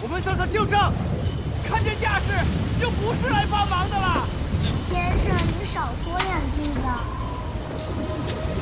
我们上上旧账，看见架势就不是来帮忙的了。 先生，您少说2句吧。